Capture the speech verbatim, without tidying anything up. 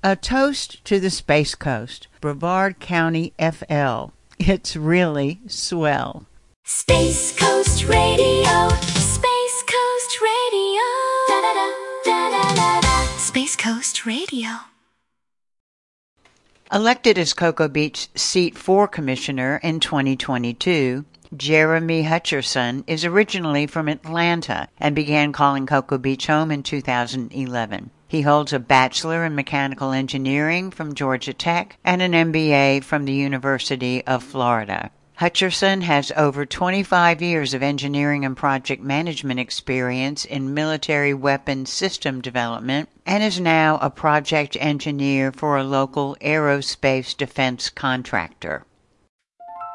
A toast to the Space Coast, Brevard County, F L. It's really swell. Space Coast Radio, Space Coast Radio, da da da da da da da. Space Coast Radio. Elected as Cocoa Beach Seat four Commissioner in twenty twenty-two, Jeremy Hutcherson is originally from Atlanta and began calling Cocoa Beach home in two thousand eleven. He holds a Bachelor in Mechanical Engineering from Georgia Tech and an M B A from the University of Florida. Hutcherson has over twenty-five years of engineering and project management experience in military weapons system development and is now a project engineer for a local aerospace defense contractor.